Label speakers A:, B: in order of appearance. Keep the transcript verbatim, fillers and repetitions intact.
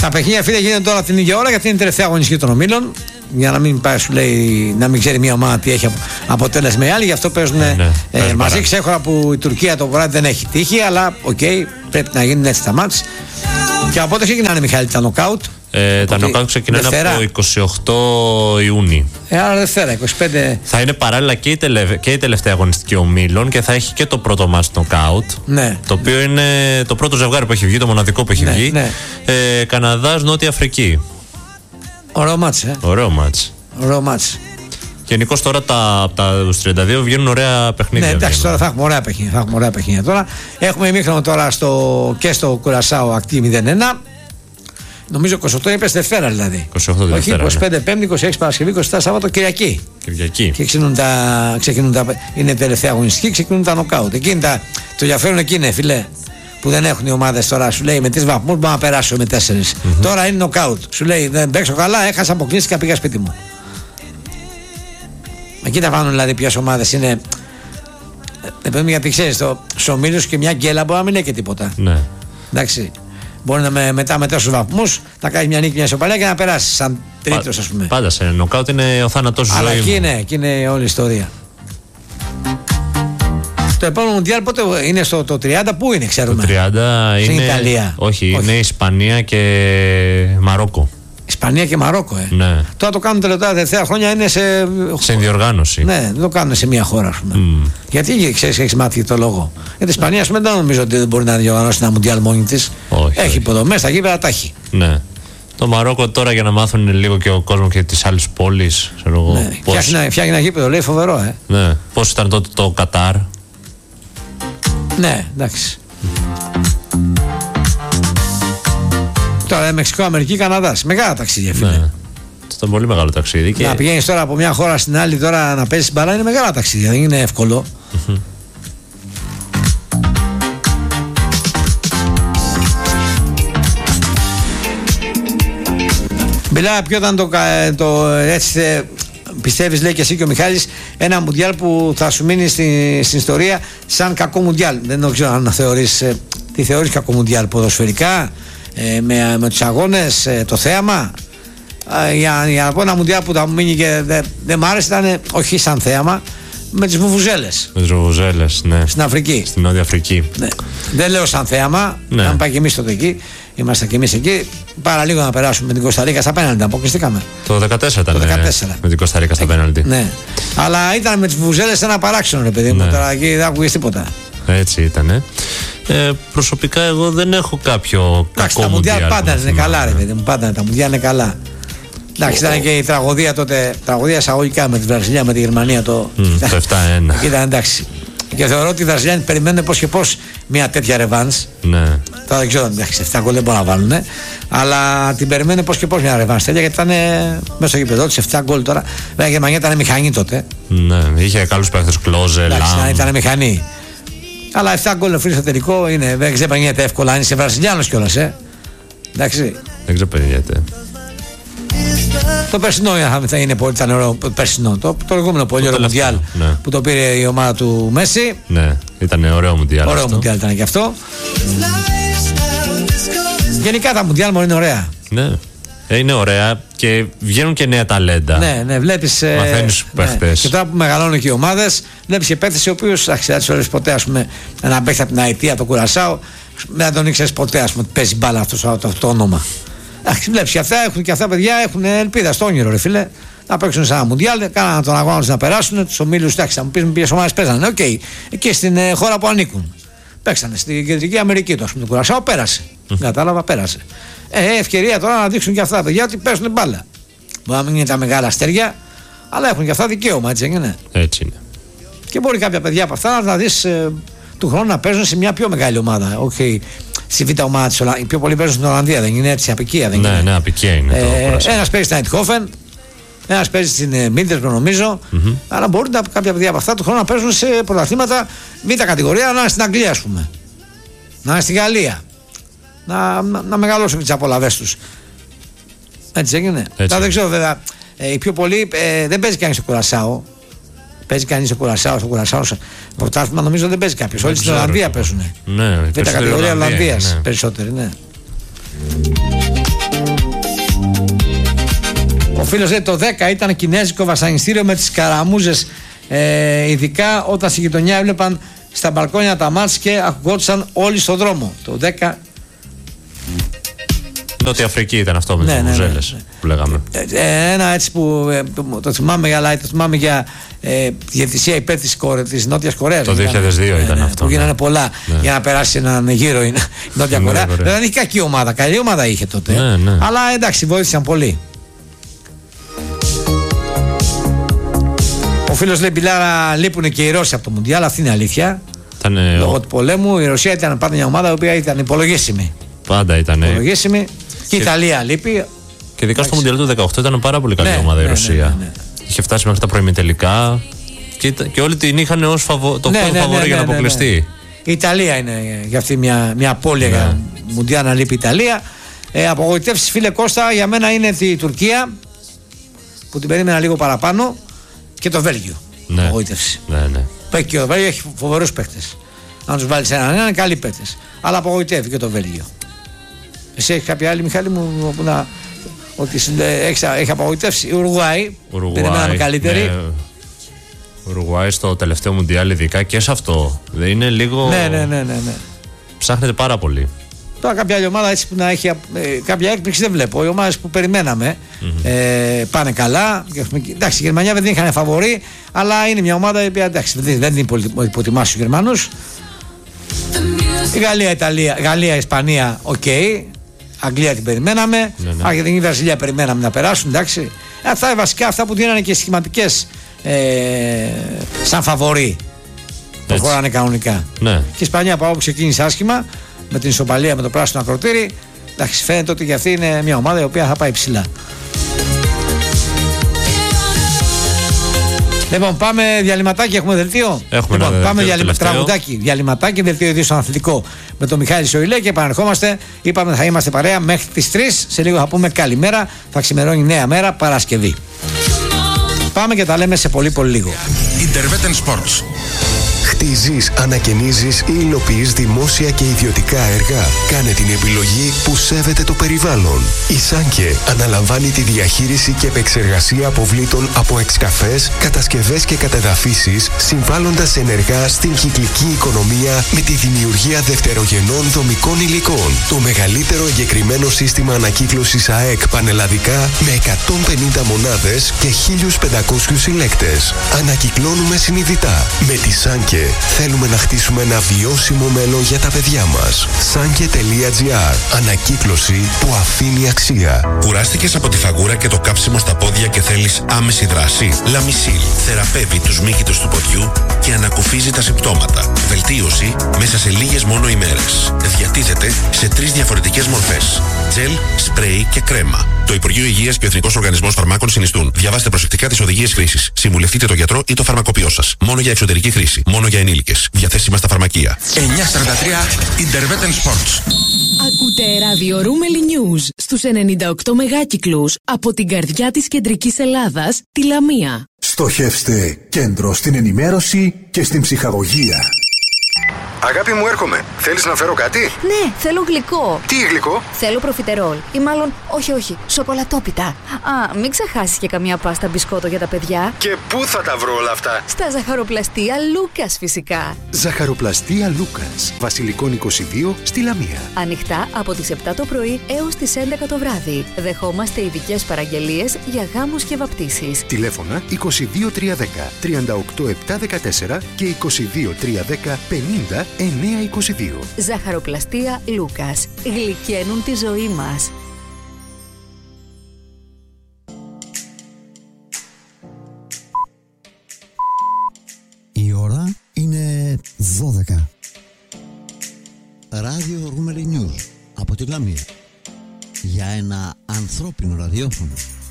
A: Τα παιχνίδια, φίλε, γίνονται τώρα την ίδια ώρα γιατί είναι η τελευταία αγωνιστική των ομίλων. Για να μην πάει, σου λέει, να μην ξέρει μια ομάδα τι έχει αποτέλεσμα η άλλη. Γι' αυτό παίζουν ναι, ναι, ε, μαζί. Ξέχωρα που η Τουρκία το βράδυ δεν έχει τύχη. Αλλά οκ, okay, πρέπει να γίνουν έτσι τα μάτς. Και από πότε ξεκινάνε, Μιχάλη, τα νοκάουτ?
B: Ε, τα νοκάουτ ξεκινάνε Δευτέρα. από είκοσι οκτώ Ιουνίου.
A: Ε, άρα Δευτέρα, είκοσι πέντε.
B: Θα είναι παράλληλα και η, τελε... και η τελευταία αγωνιστική ομίλων και θα έχει και το πρώτο μάτς νοκάουτ.
A: Ναι.
B: Το οποίο είναι το πρώτο ζευγάρι που έχει βγει, το μοναδικό που έχει ναι, βγει. Ναι. Ε, Καναδάς, Νότια Αφρική.
A: Ωραίο μάτς, ε.
B: Ωραίο μάτς.
A: Ωραίο μάτς.
B: Γενικώς τώρα τα, τα τριάντα δύο βγαίνουν ωραία παιχνίδια.
A: Ναι, εντάξει,
B: βγαίνουν.
A: τώρα θα έχουμε ωραία παιχνίδια. Θα έχουμε ωραία παιχνίδια τώρα. Έχουμε ημίχρονο τώρα στο, και στο Κουρασάο ακτή μηδέν ένα. Νομίζω είκοσι οκτώ είπε Δευτέρα δηλαδή.
B: είκοσι οκτώ
A: Όχι,
B: Δευτέρα.
A: είκοσι πέντε Πέμπτη, είκοσι έξι Παρασκευή, είκοσι επτά Σάββατο, Κυριακή.
B: Κυριακή.
A: Και ξεκινούν τα, ξεκινούν τα, είναι τελευταία αγωνιστική, ξεκινούν τα νοκάουτ. Εκεί τα, το ενδιαφέρον εκεί είναι, φιλέ, που δεν έχουν οι ομάδες τώρα. Σου λέει με τρεις βαθμούς μπορώ να περάσω με τέσσερις. Mm-hmm. Τώρα είναι νοκάουτ. Σου λέει δεν παίξω καλά, έχασα, αποκλείστηκα, πήγα σπίτι μου. Εκεί τα πάνω δηλαδή ποιες ομάδες είναι. Δεν γιατί ξέρεις, στους ομίλους και μια γκέλα μπορεί να μην έχει και τίποτα.
B: Ναι.
A: Εντάξει. Μπορεί να με, μετά με τόσους βαθμούς να κάνει μια νίκη, μια ισοπαλία και να περάσει σαν τρίτος, ας πούμε.
B: Πάντα σε νοκάουτ είναι ο θάνατος της ζωής.
A: Αλλά εκεί είναι, εκεί είναι όλη η ιστορία. Το επόμενο Μουντιάλ πότε είναι στο το τριάντα, πού είναι, ξέρουμε?
B: Το τριάντα
A: στην
B: είναι.
A: Ιταλία.
B: Όχι, όχι, είναι Ισπανία και Μαρόκο.
A: Ισπανία και Μαρόκο, ε.
B: Ναι.
A: Τώρα το κάνουν τελευταία, τελευταία χρόνια είναι σε.
B: Σε διοργάνωση.
A: Ναι, δεν το κάνουν σε μία χώρα, ας πούμε. Mm. Γιατί ξέρεις, έχεις μάθει το λόγο? Γιατί η Ισπανία, ας πούμε, δεν νομίζω ότι δεν μπορεί να διοργανώσει ένα Μουντιάλ μόνη της. Έχει υποδομές, τα γήπεδα τα έχει.
B: Ναι. Το Μαρόκο τώρα για να μάθουν λίγο και ο κόσμος και τις άλλες πόλεις.
A: Ναι. Πώς... Φτιάχνει, φτιάχνει ένα γήπεδο, λέει, φοβερό, ε.
B: Ναι. Πώς ήταν τότε το Κατάρ?
A: Ναι, εντάξει. Τώρα Μεξικό, Αμερική, Καναδάς. Μεγάλα ταξίδια, φίλε.
B: Ναι. Ήταν πολύ μεγάλο ταξίδι. Και...
A: Να πηγαίνεις τώρα από μια χώρα στην άλλη τώρα να παίζεις μπαλά είναι μεγάλα ταξίδια. Δεν είναι εύκολο. Mm-hmm. Μιλάμε ποιο ήταν το, το έτσι πιστεύεις, λέει και εσύ και ο Μιχάλης, ένα Μουντιάλ που θα σου μείνει στην, στην ιστορία σαν κακό Μουντιάλ? Δεν ξέρω αν θεωρείς, ε, τι θεωρείς κακό Μουντιάλ, ποδοσφαιρικά, ε, με, με τους αγώνες, ε, το θέαμα. Ε, για, για να πω ένα Μουντιάλ που θα μου μείνει και δεν δε μ' άρεσε, ήταν όχι σαν θέαμα, με τις βουβουζέλες.
B: Με τις βουβουζέλες, ναι.
A: Στην Αφρική.
B: Στην Νότια Αφρική.
A: Ναι. Δεν λέω σαν θέαμα,
B: ναι.
A: Αν πάει και εμείς τότε εκεί. Είμαστε και εμείς εκεί. Πάρα λίγο να περάσουμε με την Κωνσταντίνα στα πέναλτι. Αποκλειστήκαμε.
B: Το δεκατέσσερα ήταν.
A: Το δεκατέσσερα.
B: Με την Κωνσταντίνα στα πέναλτι.
A: Ναι. Αλλά ήταν με τις βουζέλες ένα παράξενο, ρε παιδί μου. Ναι. Τώρα εκεί δεν άκουγες τίποτα.
B: Έτσι ήταν. Ε, προσωπικά εγώ δεν έχω κάποιο
A: εντάξει,
B: κακό
A: Μουντιάλ. Τα
B: Μουντιάλ
A: πάντα είναι καλά, ρε παιδί μου. Πάντα τα Μουντιάλ είναι καλά. Εντάξει, ήταν και η τραγωδία τότε. Τραγωδία εισαγωγικά με τη Βραζιλία, με τη Γερμανία το.
B: Mm, το επτά ένα.
A: Εκεί ήταν εντάξει. Και θεωρώ ότι οι Βραζιλιάνοι περιμένουν πώς και πώς μια τέτοια ρεβάνς.
B: Ναι.
A: Τώρα δεν ξέρω, εντάξει, εφτά γκολ δεν μπορούν να βάλουν. Αλλά την περιμένουν πώς και πώς μια ρεβάνς τέτοια, γιατί ήταν μέσα στο γήπεδο της εφτά γκολ τώρα. Βέβαια η Γερμανία ήταν μηχανή τότε.
B: Ναι, είχε καλούς παίκτες, Κλόζε, Λάμ.
A: Ήταν μηχανή. Αλλά εφτά γκολ στο τελικό είναι, δεν ξεπερνιέται εύκολα, αν είσαι Βραζιλιάνος κιόλας, ε. Εντάξει.
B: Δεν ξεπερνιέται.
A: Το περσινό θα είναι πολύ, ήταν ωραίο, το περσινό, το, το προηγούμενο πολύ ωραίο Μουντιάλ, ναι. Που το πήρε η ομάδα του Μέση.
B: Ναι, ήταν ωραίο Μουντιάλ.
A: Ωραίο Μουντιάλ ήταν και αυτό. Γενικά τα Μουντιάλ μου είναι ωραία.
B: Ναι, είναι ωραία και βγαίνουν και νέα ταλέντα.
A: Ναι, ναι, βλέπεις.
B: Μαθαίνεις
A: ναι,
B: παίχτες.
A: Και τώρα που μεγαλώνουν και οι ομάδες, βλέπεις και παίχτες οι οποίους δεν τους ώρες ποτέ, ας πούμε, ένα παίχτη από την Αιτία, το Κουρασάο, δεν τον ήξερες ποτέ, ας πούμε, παίζει μπάλα αυτό το, το, το όνομα. Εντάξει, βλέπεις και αυτά έχουν και αυτά παιδιά έχουν ελπίδα στο όνειρο, ρε φίλε, να παίξουν σε ένα Μουντιάλ, κάναν τον αγώνα τους να περάσουν, τους ομίλους, εντάξει, θα μου πεις με ποιες ομάδες παίζανε, οκ, okay. Εκεί στην ε, χώρα που ανήκουν. Παίξανε στην Κεντρική Αμερική, το, ας πούμε, το Κουρασάο πέρασε. Mm. Κατάλαβα, πέρασε. Ε, ευκαιρία τώρα να δείξουν και αυτά τα παιδιά ότι παίζουν μπάλα. Μπορεί να μην είναι τα μεγάλα αστέρια, αλλά έχουν και αυτά δικαίωμα, έτσι είναι.
B: Έτσι είναι.
A: Και μπορεί κάποια παιδιά από αυτά να τα δεις ε, του χρόνου να παίζουν σε μια πιο μεγάλη ομάδα. Okay. Στη β' ομάδα της Ολλανδίας. Οι πιο πολλοί παίζουν στην Ολλανδία, δεν είναι έτσι, απικία δεν
B: ναι,
A: είναι.
B: Ναι, απικία είναι.
A: Ε, ένας παίζει στην Αιτχόφεν, ένας παίζει στην ε, Μίντεσμπρο νομίζω. Mm-hmm. Αλλά μπορούν τα, κάποια παιδιά από αυτά του χρόνου να παίζουν σε πρωταθλήματα β' κατηγορία, να είναι στην Αγγλία, ας πούμε. Να είναι στη Γαλλία. Να, να, να μεγαλώσουν τις απολαβές τους. Έτσι έγινε. Τώρα δεν ξέρω βέβαια. Ε, οι πιο πολλοί ε, δεν παίζει κανείς στο Κουρασάο. Παίζει κανείς στο Κουρασάο, στο Κουρασάο. Πρωτάθλημα νομίζω δεν παίζει κάποιος. Όλοι στην Ολλανδία παίζουν.
B: Ναι,
A: β' κατηγορία Ολλανδίας ναι. Περισσότεροι, ναι. Ο φίλος λέει το δέκα ήταν κινέζικο βασανιστήριο με τις καραμούζες, ε, ειδικά όταν στη γειτονιά έβλεπαν στα μπαλκόνια τα μάτς και ακουγόντουσαν όλοι στον δρόμο. Το δέκα.
B: Νότια Αφρική ήταν αυτό με
A: ναι,
B: τις
A: ναι,
B: βουζέλες
A: ναι, ναι.
B: που λέγαμε.
A: Ε, ένα έτσι που ε, το, το θυμάμαι, αλλά το θυμάμαι για ε, διαιτησία υπέρ της, της Νότιας Κορέας.
B: Το δύο χιλιάδες δύο ήταν,
A: ναι, ναι,
B: αυτό.
A: Που γίνανε
B: ναι.
A: πολλά ναι. για να περάσει έναν γύρο η Νότια ναι, Κορέα. Δεν είχε κακή ομάδα, καλή ομάδα είχε τότε.
B: Ναι, ναι.
A: Αλλά εντάξει, βοήθησαν πολύ. Ο φίλος λέει Μπιλάρα, λείπουν και οι Ρώσοι από το Μουντιάλ, αυτή είναι αλήθεια.
B: Ήτανε...
A: Λόγω του πολέμου η Ρωσία ήταν πάντα μια ομάδα η οποία ήταν υπολογίσιμη.
B: Πάντα ήταν.
A: Υπολογίσιμη. Και η Ιταλία λείπει.
B: Και ειδικά στο Μουντιάλ του δεκαοκτώ ήταν πάρα πολύ καλή
A: ναι,
B: ομάδα η
A: ναι,
B: Ρωσία.
A: Ναι, ναι, ναι.
B: Είχε φτάσει μέχρι τα προημιτελικά και, και όλοι την είχαν ως φαβο, το ναι, πρώτο ναι, φαβορί ναι, ναι, για να αποκλειστεί. Ναι, ναι.
A: Η Ιταλία είναι για αυτή μια, μια απώλεια ναι. για Μουντιάλ να λείπει η Ιταλία. Ε, απογοητεύσεις, φίλε Κώστα, για μένα είναι η Τουρκία που την περίμενα λίγο παραπάνω και το Βέλγιο.
B: Ναι.
A: Απογοήτευση.
B: Ναι, ναι.
A: Παίκει και το Βέλγιο, έχει φοβερούς παίκτες. Αν τους βάλεις έναν, είναι καλοί παίκτες. Αλλά απογοητεύει και το Βέλγιο. Εσύ έχει κάποια άλλη, Μιχάλη μου, που να. Ότι έχει, έχει απογοητεύσει. Η Ουρουγουάη. Περιμέναμε καλύτερη.
B: Ναι. Ουρουγουάη στο τελευταίο Μουντιάλ, ειδικά και σε αυτό. Δεν είναι λίγο.
A: Ναι, ναι, ναι, ναι, ναι.
B: Ψάχνεται πάρα πολύ.
A: Τώρα κάποια άλλη ομάδα έτσι που να έχει. Ε, κάποια έκπληξη δεν βλέπω. Οι ομάδες που περιμέναμε mm-hmm. ε, πάνε καλά. Εντάξει, η Γερμανία δεν είχαν φαβορί, αλλά είναι μια ομάδα η οποία εντάξει, δεν την υποτιμάσει στους Γερμανούς. Η Γαλλία, Ιταλία, Γαλλία, Ισπανία, οκ. Okay. Αγγλία την περιμέναμε. Ναι, ναι. Αργεντινή, Βραζιλία περιμέναμε να περάσουν. Εντάξει. Αυτά βασικά αυτά που δίνανε και σχηματικές ε, σαν φαβορί. Το χωράνε κανονικά.
B: Ναι.
A: Και η Ισπανία από όπου ξεκίνησε άσχημα με την ισοπαλία με το πράσινο ακροτήρι. Εντάξει, φαίνεται ότι για αυτή είναι μια ομάδα η οποία θα πάει ψηλά. Λοιπόν, πάμε διαλυματάκι, έχουμε δελτίο.
B: Έχουμε
A: λοιπόν,
B: ένα
A: πάμε
B: δελτίο,
A: διαλυ... τραγουδάκι, διαλυματάκι, δελτίο ειδήσεων αθλητικό με τον Μιχάλη Σοηλέ και επαναρχόμαστε. Είπαμε θα είμαστε παρέα μέχρι τις τρεις. Σε λίγο θα πούμε καλημέρα. Θα ξημερώνει νέα μέρα, Παρασκευή. Πάμε και τα λέμε σε πολύ πολύ λίγο.
C: Interveten Sports.
D: Χτίζεις, ανακαινίζεις ή υλοποιείς δημόσια και ιδιωτικά έργα. Κάνε την επιλογή που σέβεται το περιβάλλον. Η Σάνκε αναλαμβάνει τη διαχείριση και επεξεργασία αποβλήτων από εξκαφές, κατασκευές και κατεδαφίσεις, συμβάλλοντας ενεργά στην κυκλική οικονομία με τη δημιουργία δευτερογενών δομικών υλικών. Το μεγαλύτερο εγκεκριμένο σύστημα ανακύκλωσης ΑΕΚ πανελλαδικά με εκατόν πενήντα μονάδες και χίλιους πεντακόσιους συλλέκτες. Ανακυκλώνουμε συνειδητά. Με τη Σάνκε θέλουμε να χτίσουμε ένα βιώσιμο μέλλον για τα παιδιά μας. Σάνκε τελεία τζι άρ. Ανακύκλωση που αφήνει αξία.
C: Κουράστηκες από τη φαγούρα και το κάψιμο στα πόδια και θέλεις άμεση δράση? Λαμισίλ θεραπεύει τους μύκητους του ποδιού και ανακουφίζει τα συμπτώματα. Βελτίωση μέσα σε λίγες μόνο ημέρες. Διατίθεται σε τρεις διαφορετικές μορφές: τζελ, σπρέι και κρέμα. Το Υπουργείο Υγείας και ο Εθνικός Οργανισμός Φαρμάκων συνιστούν. Διαβάστε προσεκτικά τις οδηγίες χρήσης. Συμβουλευτείτε τον γιατρό ή το φαρμακοποιό σας. Μόνο για εξωτερική χρήση. Μόνο για ενήλικες. Διαθέσιμα στα φαρμακεία. εννιακόσια σαράντα τρία Interveten Sports.
E: Ακούτε ραδιορούμελη News στους ενενήντα οκτώ μεγάκυκλους από την καρδιά της κεντρικής Ελλάδας, τη Λαμία.
F: Στοχεύστε κέντρο στην ενημέρωση και στην ψυχαγωγία.
G: Αγάπη μου, έρχομαι. Θέλεις να φέρω κάτι?
H: Ναι, θέλω γλυκό.
G: Τι γλυκό?
H: Θέλω προφιτερόλ. Ή μάλλον, όχι, όχι, σοκολατόπιτα. Α, μην ξεχάσεις και καμία πάστα μπισκότο για τα παιδιά.
G: Και πού θα τα βρω όλα αυτά?
H: Στα ζαχαροπλαστεία Λούκας, φυσικά.
F: Ζαχαροπλαστεία Λούκας, Βασιλικών είκοσι δύο, στη Λαμία.
H: Ανοιχτά από τις επτά το πρωί έως τις έντεκα το βράδυ. Δεχόμαστε ειδικές παραγγελίες για γάμους και βαπτίσεις.
F: Τηλέφωνα είκοσι δύο τριακόσια δέκα τριάντα οκτώ επτακόσια δεκατέσσερα και είκοσι δύο τριακόσια δέκα πενήντα εννιακόσια είκοσι δύο.
H: Ζαχαροπλαστεία Λούκας. Γλυκαίνουν τη ζωή μας.
I: Η ώρα είναι δώδεκα. Ράδιο Ρούμελι News από τη Λαμία. Για ένα ανθρώπινο ραδιόφωνο.